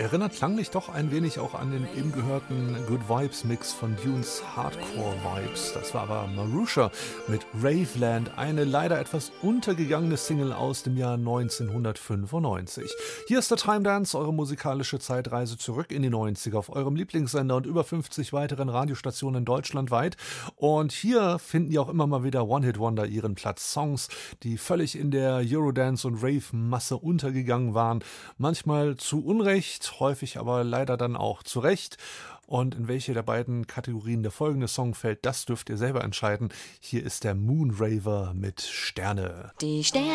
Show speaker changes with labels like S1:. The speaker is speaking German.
S1: Erinnert klanglich doch ein wenig auch an den eben gehörten Good Vibes Mix von Dunes Hardcore Vibes. Das war aber Marusha mit Raveland, eine leider etwas untergegangene Single aus dem Jahr 1995. Hier ist der Time Dance, eure musikalische Zeitreise zurück in die 90er auf eurem Lieblingssender und über 50 weiteren Radiostationen deutschlandweit. Und hier finden ja auch immer mal wieder One-Hit-Wonder ihren Platz. Songs, die völlig in der Eurodance- und Rave-Masse untergegangen waren. Manchmal zu Unrecht, häufig aber leider dann auch zu Recht. Und in welche der beiden Kategorien der folgende Song fällt, das dürft ihr selber entscheiden. Hier ist der Moonraver mit Sterne.
S2: Die Sterne.